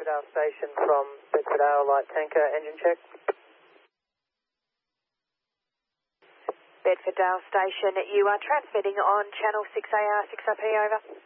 Bedfordale Station from Bedfordale Light Tanker, engine check. Bedfordale Station, you are transmitting on channel 6AR 6RP, over.